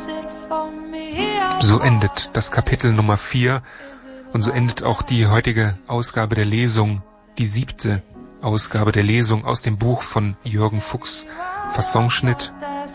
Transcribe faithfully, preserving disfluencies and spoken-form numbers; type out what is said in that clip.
So endet das Kapitel Nummer vier und so endet auch die heutige Ausgabe der Lesung, die siebte Ausgabe der Lesung aus dem Buch von Jürgen Fuchs, Fassonschnitt